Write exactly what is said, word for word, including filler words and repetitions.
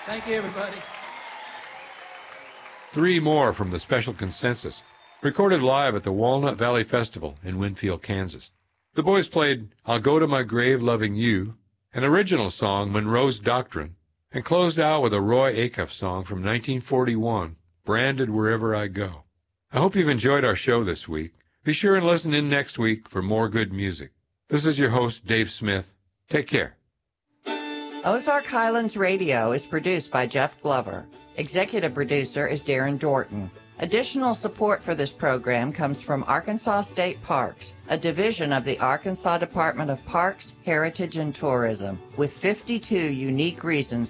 Thank you, everybody. Three more from the Special Consensus, recorded live at the Walnut Valley Festival in Winfield, Kansas. The boys played I'll Go to My Grave Loving You, an original song, Monroe's Doctrine, and closed out with a Roy Acuff song from nineteen forty-one, Branded Wherever I Go. I hope you've enjoyed our show this week. Be sure and listen in next week for more good music. This is your host, Dave Smith. Take care. Ozark Highlands Radio is produced by Jeff Glover. Executive producer is Darren Dorton. Additional support for this program comes from Arkansas State Parks, a division of the Arkansas Department of Parks, Heritage, and Tourism, with fifty-two unique reasons